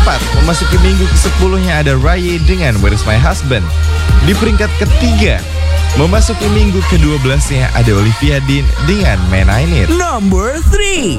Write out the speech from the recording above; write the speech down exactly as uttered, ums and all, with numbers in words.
keempat, memasuki minggu kesepuluhnya ada Raya dengan Where Is My Husband. Di peringkat ketiga, memasuki minggu kedua belasnya ada Olivia Dean dengan Man I Need. Number three.